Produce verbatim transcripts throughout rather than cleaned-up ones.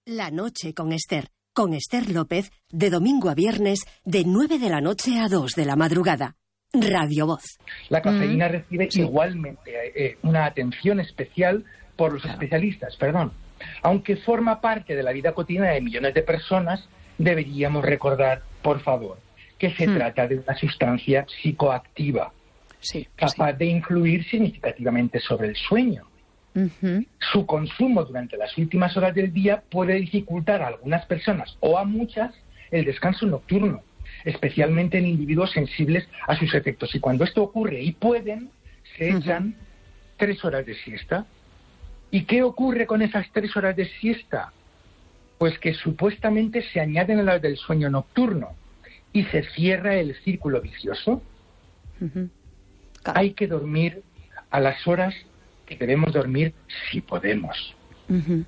La noche con Esther. Con Esther López, de domingo a viernes, de nueve de la noche a dos de la madrugada. Radio Voz. La cafeína mm, recibe sí. igualmente eh, una atención especial por los especialistas, perdón. Aunque forma parte de la vida cotidiana de millones de personas, deberíamos recordar, por favor, que se mm. trata de una sustancia psicoactiva, sí, capaz sí. de influir significativamente sobre el sueño. Uh-huh. Su consumo durante las últimas horas del día puede dificultar a algunas personas o a muchas el descanso nocturno, especialmente en individuos sensibles a sus efectos. Y cuando esto ocurre y pueden, se echan uh-huh. tres horas de siesta. ¿Y qué ocurre con esas tres horas de siesta? Pues que supuestamente se añaden a las del sueño nocturno y se cierra el círculo vicioso. Uh-huh. Hay que dormir a las horas que debemos dormir si podemos. Uh-huh.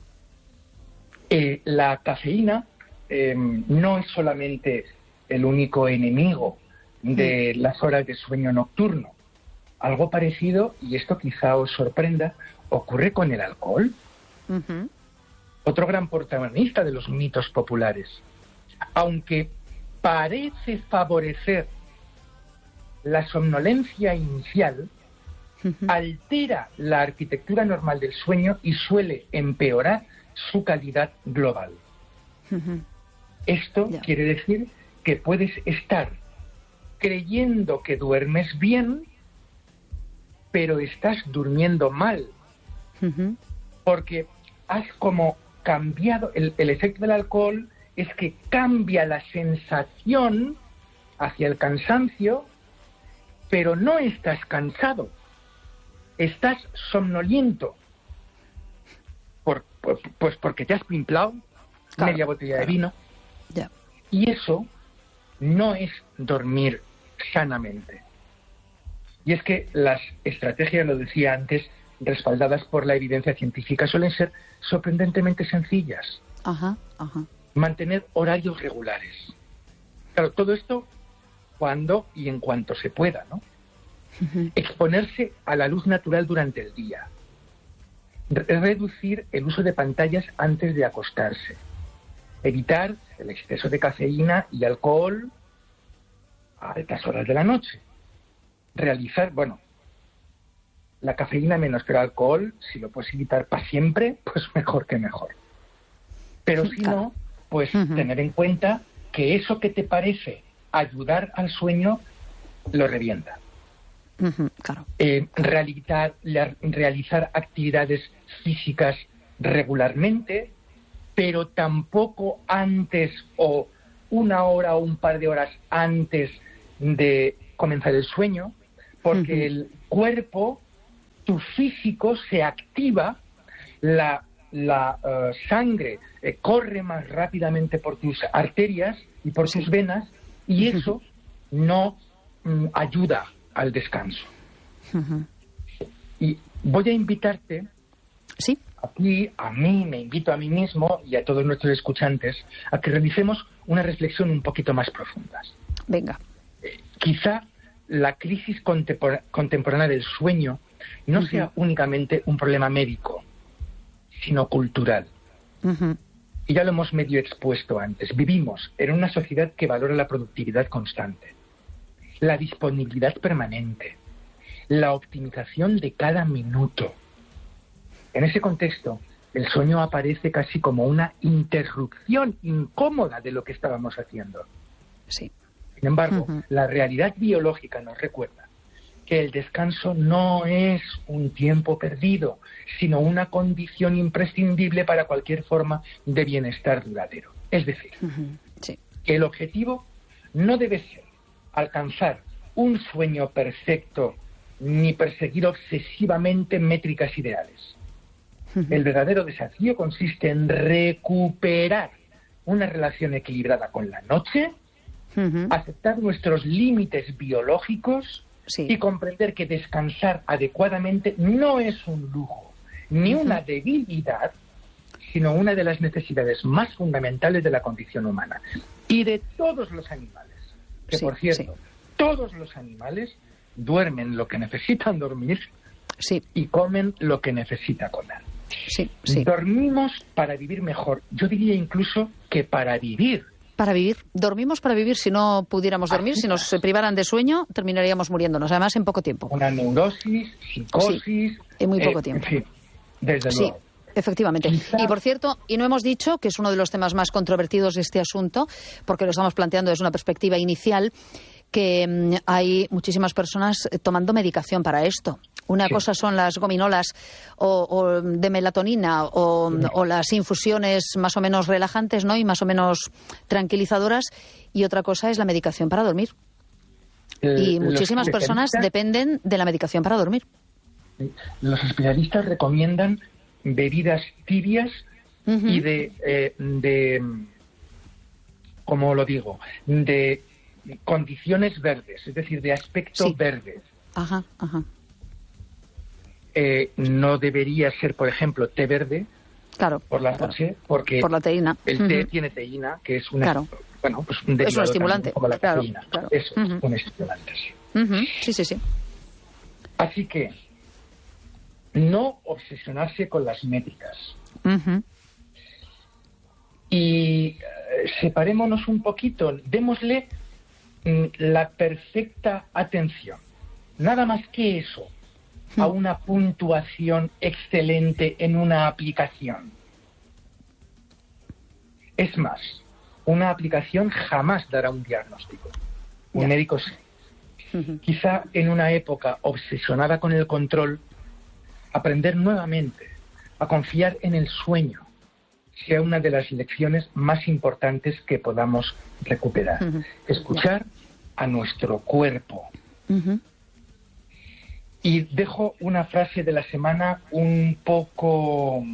Eh, la cafeína eh, no es solamente el único enemigo de uh-huh. las horas de sueño nocturno. Algo parecido, y esto quizá os sorprenda, ocurre con el alcohol. Uh-huh. Otro gran protagonista de los mitos populares. Aunque parece favorecer la somnolencia inicial, uh-huh. altera la arquitectura normal del sueño y suele empeorar su calidad global. Uh-huh. Esto yeah. quiere decir que puedes estar creyendo que duermes bien, pero estás durmiendo mal. Uh-huh. Porque has como cambiado, el, el efecto del alcohol es que cambia la sensación hacia el cansancio, pero no estás cansado, estás somnoliento, por, por, pues porque te has pimplado claro, media botella claro. de vino, yeah. y eso no es dormir sanamente. Y es que las estrategias, lo decía antes, respaldadas por la evidencia científica, suelen ser sorprendentemente sencillas. Ajá, ajá. Mantener horarios regulares. Claro, todo esto cuando y en cuanto se pueda, ¿no? Uh-huh. Exponerse a la luz natural durante el día. Re- reducir el uso de pantallas antes de acostarse. Evitar el exceso de cafeína y alcohol a altas horas de la noche. Realizar, bueno, la cafeína menos, pero alcohol, si lo puedes evitar para siempre, pues mejor que mejor. Pero si claro. no, pues uh-huh. tener en cuenta que eso que te parece ayudar al sueño, lo revienta. Uh-huh. Claro. Eh, realizar, la, realizar actividades físicas regularmente, pero tampoco antes o una hora o un par de horas antes de comenzar el sueño, porque uh-huh. el cuerpo, tu físico se activa, la, la uh, sangre eh, corre más rápidamente por tus arterias y por sí. tus venas, y uh-huh. eso no mm, ayuda al descanso. Uh-huh. Y voy a invitarte, sí. aquí, a mí, me invito a mí mismo y a todos nuestros escuchantes, a que realicemos una reflexión un poquito más profunda. Venga. Eh, quizá la crisis contempor- contemporánea del sueño no uh-huh. sea únicamente un problema médico, sino cultural. Uh-huh. Y ya lo hemos medio expuesto antes. Vivimos en una sociedad que valora la productividad constante, la disponibilidad permanente, la optimización de cada minuto. En ese contexto, el sueño aparece casi como una interrupción incómoda de lo que estábamos haciendo. Sí. Sin embargo, uh-huh. la realidad biológica nos recuerda que el descanso no es un tiempo perdido, sino una condición imprescindible para cualquier forma de bienestar duradero. Es decir, uh-huh. sí. que el objetivo no debe ser alcanzar un sueño perfecto ni perseguir obsesivamente métricas ideales. Uh-huh. El verdadero desafío consiste en recuperar una relación equilibrada con la noche, uh-huh. aceptar nuestros límites biológicos sí. y comprender que descansar adecuadamente no es un lujo ni uh-huh. una debilidad, sino una de las necesidades más fundamentales de la condición humana y de todos los animales. Que sí, por cierto, sí. todos los animales duermen lo que necesitan dormir sí. y comen lo que necesita comer. sí, sí. Dormimos para vivir mejor. Yo diría incluso que para vivir. Para vivir. Dormimos para vivir. Si no pudiéramos dormir, si nos privaran de sueño, terminaríamos muriéndonos. Además, en poco tiempo. Una neurosis, psicosis... Sí, en muy poco eh, tiempo. En fin, desde sí. luego. Efectivamente. Quizá... Y por cierto, y no hemos dicho, que es uno de los temas más controvertidos de este asunto, porque lo estamos planteando desde una perspectiva inicial, que mmm, hay muchísimas personas tomando medicación para esto. Una sí. cosa son las gominolas o, o de melatonina o, sí. o las infusiones más o menos relajantes, ¿no? Y más o menos tranquilizadoras, y otra cosa es la medicación para dormir. Eh, y muchísimas personas dependen de la medicación para dormir. Los especialistas recomiendan bebidas tibias uh-huh. y de, eh, de, ¿cómo lo digo?, de condiciones verdes, es decir, de aspecto sí. verde. Ajá, ajá. Eh, no debería ser, por ejemplo, té verde claro, por la claro. noche, porque por la teína. el uh-huh. té tiene teína, que es una, claro. bueno, pues un es un estimulante, como la claro, cafeína. Claro. Eso uh-huh. es un estimulante, sí. Uh-huh. Sí, sí, sí. Así que no obsesionarse con las métricas. Uh-huh. Y eh, separémonos un poquito, démosle mm, la perfecta atención. Nada más que eso, uh-huh. a una puntuación excelente en una aplicación. Es más, una aplicación jamás dará un diagnóstico. Un yeah. médico sí. Uh-huh. Quizá en una época obsesionada con el control, aprender nuevamente a confiar en el sueño sea una de las lecciones más importantes que podamos recuperar. Uh-huh. Escuchar a nuestro cuerpo. Uh-huh. Y dejo una frase de la semana un poco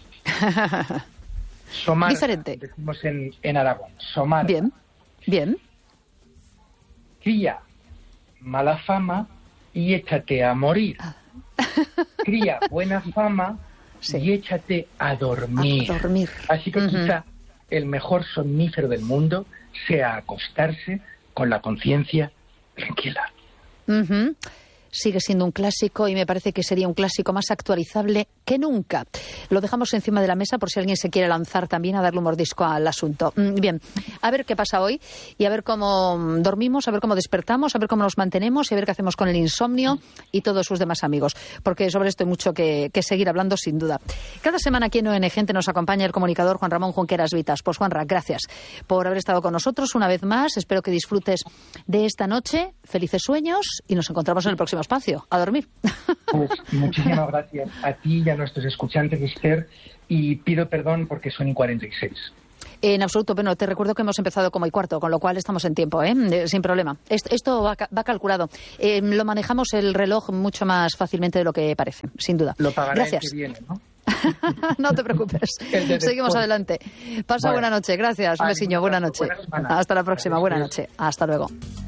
somar, diferente. Decimos en, en Aragón, somar. Bien, bien. Cría mala fama y échate a morir. Cría buena fama sí. y échate a dormir. A dormir. Así que uh-huh. quizá el mejor somnífero del mundo sea acostarse con la conciencia tranquila. Uh-huh. Sigue siendo un clásico y me parece que sería un clásico más actualizable que nunca. Lo dejamos encima de la mesa por si alguien se quiere lanzar también a darle un mordisco al asunto. Bien, a ver qué pasa hoy y a ver cómo dormimos, a ver cómo despertamos, a ver cómo nos mantenemos y a ver qué hacemos con el insomnio y todos sus demás amigos, porque sobre esto hay mucho que, que seguir hablando sin duda. Cada semana aquí en O N Gente nos acompaña el comunicador Juan Ramón Junqueras Vitas. Pues Juanra, gracias por haber estado con nosotros una vez más. Espero que disfrutes de esta noche. Felices sueños y nos encontramos en el próximo espacio. A dormir. Pues muchísimas gracias a ti y a nuestros escuchantes, Esther, y pido perdón porque son y cuarenta y seis. En absoluto, bueno, te recuerdo que hemos empezado como y cuarto, con lo cual estamos en tiempo, ¿eh? Sin problema. Esto, esto va, va calculado. Eh, lo manejamos el reloj mucho más fácilmente de lo que parece, sin duda. Lo pagaré gracias. El que viene, ¿no? No te preocupes. Seguimos adelante. Pasa bueno. Buena noche. Gracias. Un besiño. Buena noche. Hasta la próxima. Buena noche. Hasta luego.